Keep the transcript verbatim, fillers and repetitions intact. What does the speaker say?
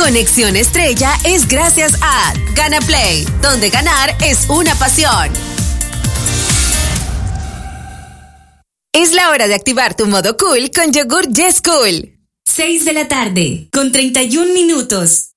Conexión Estrella es gracias a Gana Play, donde ganar es una pasión. Es la hora de activar tu modo cool con yogur Yes Cool. seis de la tarde, con treinta y un minutos.